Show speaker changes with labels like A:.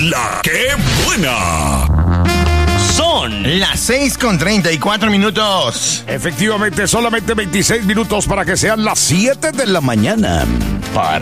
A: la que buena.
B: Son las 6:34.
C: Efectivamente, solamente 26 minutos para que sean las 7 de la mañana.